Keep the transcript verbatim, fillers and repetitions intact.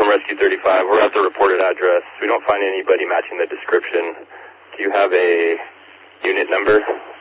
from Rescue thirty-five. We're at the reported address. We don't find anybody matching the description. Do you have a unit number?